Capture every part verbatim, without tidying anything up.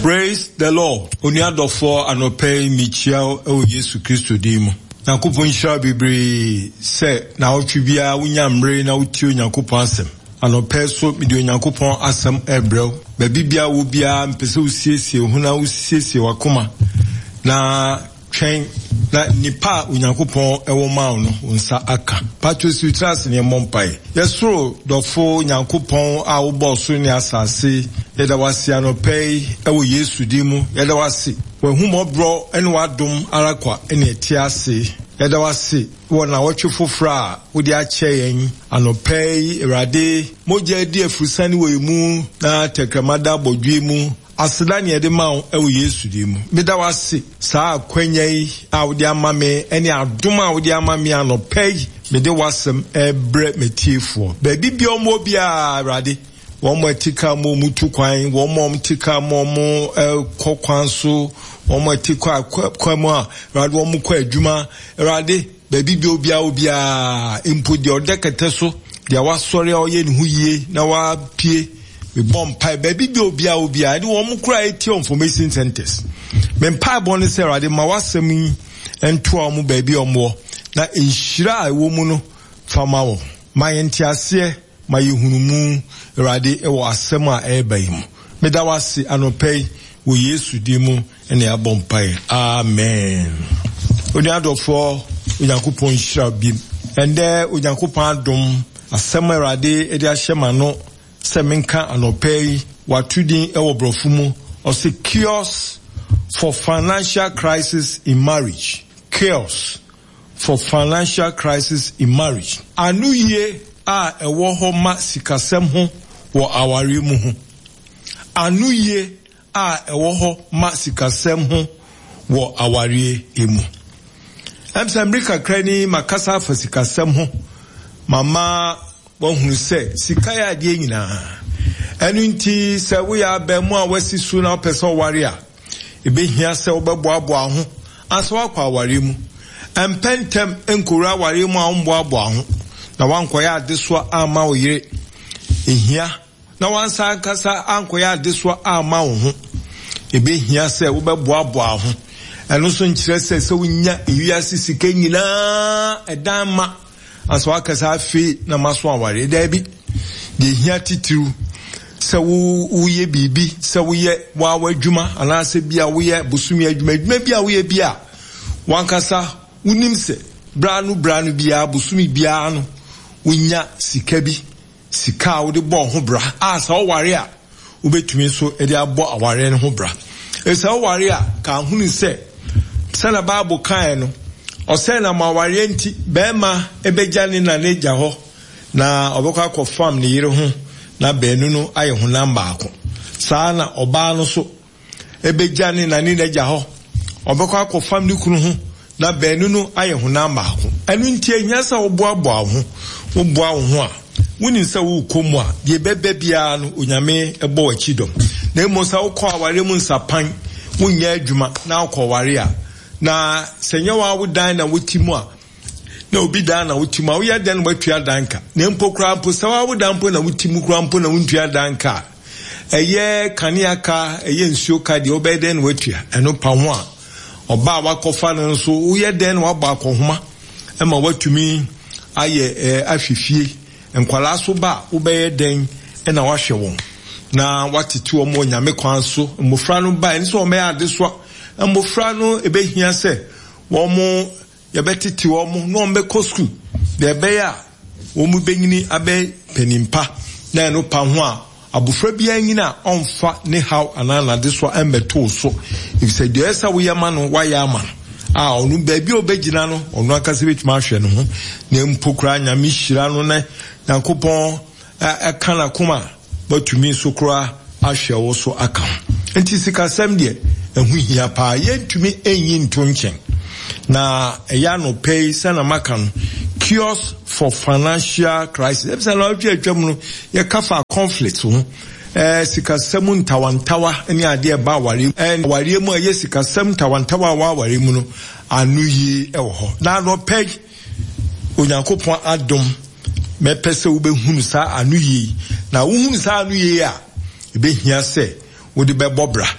Praise the Lord. Oniado for anope michiao e Yesu Kristo dimo. Nyankopon hira bebre se na otwibia wunyamre na utio Nyankopon asem. Anope so midi Nyankopon asem ebrel. Ba bibia wo bia mpese usiesie huna usiesie wakoma. Na twen na nipa Nyankopon ewo ma no unsa aka. Patro sutras ne mompai. Yesro dofo Nyankopon a wo boso ni asase. Yeda wasi anope ewo Yesu dimu. Yeda wasi we humobro ene wadom arakwa ene etiase. Yeda wasi wona wotwe fofra wodi ache yen anope erade moja di afusani we mu na tekramada bodwe mu aseda ne yede ma ewo Yesu dimu. Beda wasi saa kwanyai a wodi amame ene adom a wodi amame anope mede wasem ebre metiefo. Ba bibia omo bia erade womo etika mo mutu kwan womo mtika mo mo kokwan so womo etika kwam a rade womo kwa adwuma rade baby bi obia obia impo de odekete so de wasori oye ne huye na wa pie we bomb pai baby bi obia obia de womo kura eti information centers men pai bonne se rade ma wasemi ento omo baby omo na enhira ewo mu no fama wo mayentiase ma yehunumu rade ewo asem a ebayim meda wase anopei wo Yesu dimu ene abompai amen. Oni adofo Onyankopon hira bim ende Onyankopon adom asem rade ede ahyema no semenka anopei watudin ewo brofumu or secures for financial crisis in marriage. Chaos for financial crisis in marriage. Anuye a ewo ho ma sikasem ho wo aware mu ho. Anuye a ewo ho ma sikasem ho wo aware emu. Emsa America krani makasa fa sikasem ho. Mama wohunu se sikaya de nyina. Enu nti se wo ya ba mu a wasi su na person ware a ebehia se wo beboaboa ho aso akwa aware mu. Empentem enkura aware mu a omboaboa ho. Na wankoya adeswa ama oyire ehia na wansa kasa ankoya adeswa ama wo ho ebe hia se wo beboaboa ho eno so nkire se se wonya ewiase sika nyina edama aso akasa afi na maso aware da bi de hia titiru se wo uye bibi se wo ye wa wadwuma ana se bia wo ye busumi adwuma adwuma bia wo ye bia wankasa unim se branu branu bia busumi bia no unya sikabi sika wo de bo ho bra asa wo ware a wo betumi so e de abo aware ne ho bra esa wo ware a ka hunu se sana Bible kan no o se na ma ware nti be ma ebeja ne na neja ho na obekwa ko farm ne yire ho na beenu no aye ho namba ako saa na oba no so ebeja ne na ne neja ho obekwa ko farm ne kunu ho na beenu no aye ho namba ako enu nti enyasa wo boaboa ho wo boa wo ho a woni se wo komu a de bebe bia no onyame ebo akidom na emo sa wo kwa aware mu nsapan wonya adwuma na akọ ware a na senyewa wo dan na wotimu a na obi dan na wotimu a wo ya dan watua danka na empokura mpo sa wo dan mpo na wotimu kura mpo na wontua danka eye kaniaka eye nsuo ka de obeden watua eno pa ho a oba wakofa no so wo ya dan wa ba akohoma ema watumi aye eh, afifie enkwala so ba ubeye den ena wahwe won na watete o mo nyame kwan so mmofra no ba enso o me ade so mmofra no ebehia se wo mo yebetete wo mo no mbeko school de be ya wo mu benyini abe penimpa na no pa ho a abofra bia nyina onfa ne how anana de so embeto so if say de esa wo yama no wa yama ah onu baabi obegina no onu akase betuma ahwe no ho na mpokura nyame hira no na Yankopon akana kuma batumi so kura ahwe wo so aka enti sikasem de ehu hia pa yentumi enyi ntonchen na eya no pay sana makan cures for financial crisis ebisa na otwe atwam no ye kafa conflict ho eh sikasem ntawantawa eni ade ba ware en ware mu ye sikasem ntawantawa wa ware mu no anu yi ewo ho na no pay Onyankopon adom me pese wo behunu sa anu yi na wo hunu sa anu yi a ebe hia se wo de bebobra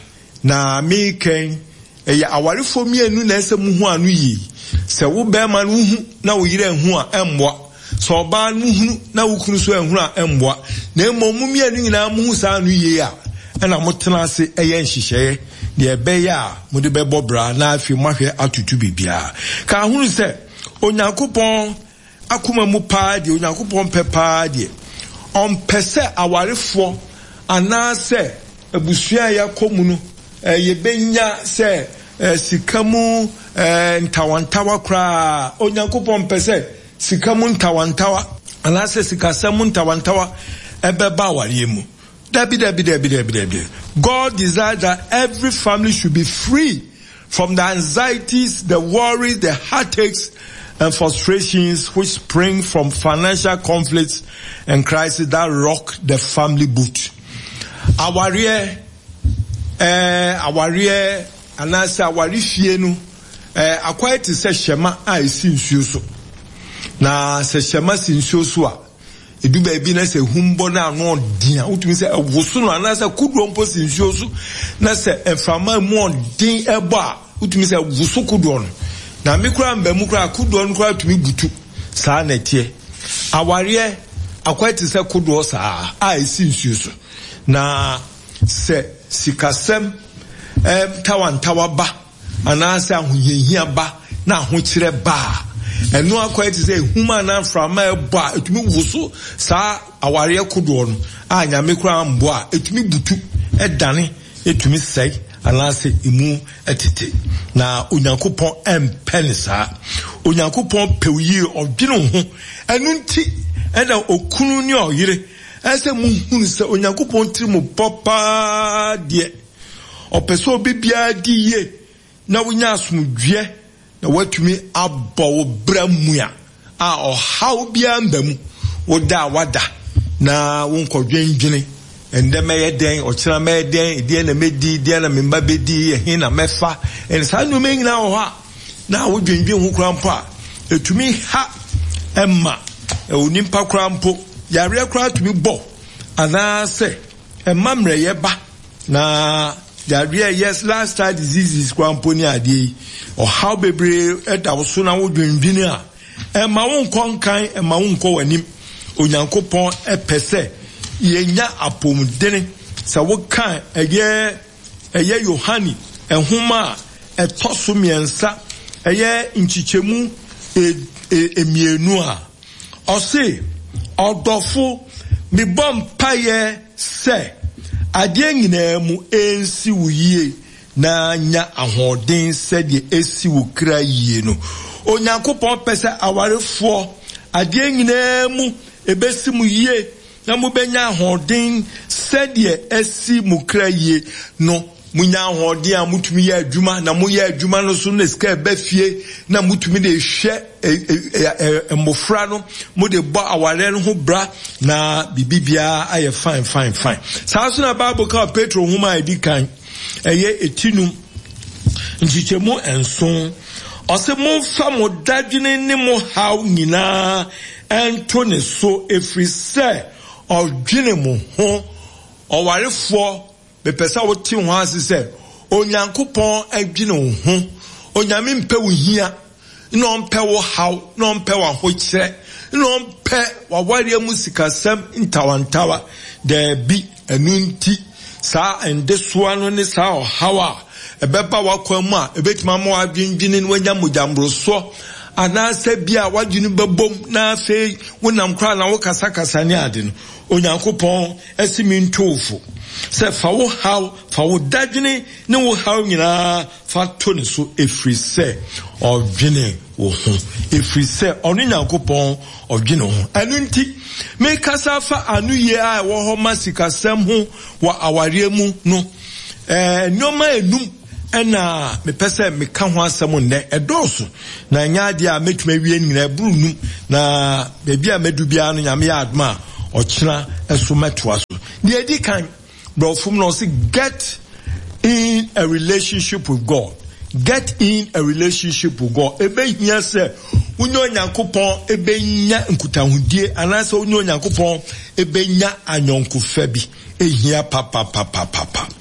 na me ken eya awarefo mienu na ese mu hu anu yi se wo be ma no hu na wo yire hu a emboa so ba no hu na wo kunu so ehunu a emboa na emom mienu nyina mu hu sa anu yi a na motena ase eye nhihye de ebe ya mo de bebo bra na afi mahwe atutu bibia ka hunu se onyankopon akuma mu pa de onyankopon pepa de on pese awarefo anase abusua ya komunu ye benya se sikamu ntawantawa kra onyankopon pese sikamu ntawantawa anase sikasamu ntawantawa ebeba awariemu. Dabi, dabi, dabi, dabi, dabi. God desires that every family should be free from the anxieties, the worries, the heartaches, and frustrations which spring from financial conflicts and crises that rock the family boat. Awarie, eh, awarie, anasa awari fienu, eh, akwaye ti se shema a isi nsuo so. Na se shema si nsuo so a. Edu baby na se humbo na no dia utumi se woso no na se kudro mpo sinsuo so na se enframa mu din ebo a utumi se woso kudro no na mekura mba mu kura kudro no kura tumi butu saa na tie aware akwati se kudro saa a sinsuo so na se sikasem em tawantawa ba ana se ahoyehia ba na ahokyere ba enu akwati say human na from eba etumi wuso sa aware kodo no anya mekura mbo a etumi butu edane etumi sei anase imu etete na onyankopon empenisa onyankopon pewuyi odwene ho enu nti ena okunu ni oyire ese mu hunu se onyankopon tiri papa de opeso bibia di ye na wonya asomdwe na watumi abbo bramua a ohaw bia mbam woda wada na wonkodwendwene ende meye den okira meye den ide na medi ide na memba bedi ehin na mefa en sa no menyina wo ha na wodwendwen hu krampo a etumi ha emma e onimpa krampo yare kra tumi bo ana se emma mreye ba na yare yes lifestyle diseases krampo ni ade or how bebre eda so na wodwendwene a e ma won konkan e ma won ko wanim onyankopon e pese yenya apomdene sa wo kan eye eye Yohani ehuma e toso miensa eye nchichemu e emienu a ose odofo mi bom paye se ade nyina mu ensi wuye na nya ahoden sede esi wo kra yie no onyankopon pese awarefo ade nyina mu ebesi mu yie na mu benya ahoden sede esi mu kra yie no munya ahoden a mutumi ya adwuma na mu ya adwuma no so na ska bafie na mutumi de hwe emofra no mu de bo aware no ho bra na bibibia aye fine fine fine saa so na Bible ka Petro huma edikan eye etinum nchichemu enson ose mo fa mo dadwene ne mo haw nyina ento ne so efrise odwene mo ho owarefo be pesa wo ti ho asese onyankopon adwene ho onyame mpe wo hia no mpe wo haw no mpe wo ho kire no mpe wa ware mu sikasem ntawantawa de bi enunti sa ende suano ne sa o hawa ebeba wakwamu a ebetima mo adwindwini wanya mojambro so anase bia wadwini bebom na afei wonam kra na wo kasa kasa ne ade no onyankopon esimi ntofo se fa wo haw fa wo dadwini ne wo haw nyina fa to ne so efrise odwene wo ho efrise onu nyankopon odwene ho anunti me kasa fa anuye a wo ho masikasem ho wa aware mu no eh nyoma enum ena me pese me ka ho asem nne edoso na nyaade a metuma wie nyina burunum na bebi a medu bia no nyame ya adma okira eso metwa so de edi kan bro from no say get in a relationship with God. Get in a relationship with God. Ebe hia se unyo nyankopon ebe nya nkutahudie anase unyo nyankopon ebe nya anyonkofa bi ehia papa papa papa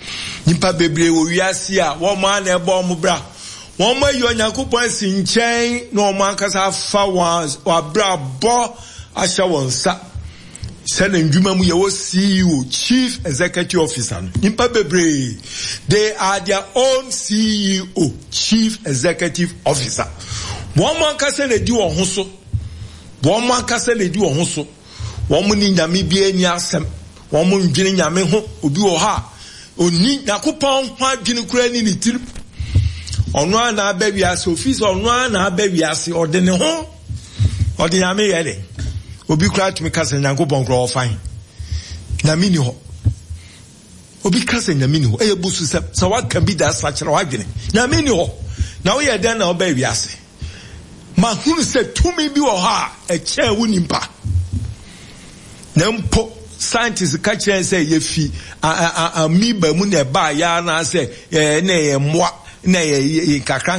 Nipa bebre wo wiase a wo ma na ebo mo bra wo ma yo Nyankopon si nchen na wo ma kasa fa wa bra bo ahya wonsa se na ndwuma mu ye wo C E O Chief Executive Officer nipa bebre they are their own C E O Chief Executive Officer wo ma kasa na di wo ho so wo ma kasa na di wo ho so wo mu ni nyame bi ani asem wo mu ndwene nyame ho obi wo ha oni Nyankopon ho adwene kura ni ni tiri ono ana abawiase office ono ana abawiase ode ne ho ode nyame yele obi kura tumi kasa Nyankopon kura ofan na mini ho obi kasa nyame ni ho e busu se so what can be that such na wadwene na mini ho na wo ye den na obawiase ma hunu se tumi bi wo ha e che wo nimpa na mpo scientists catch and say yefi a a mi ba mu na ba ya na say eh na ye moa na ye kakran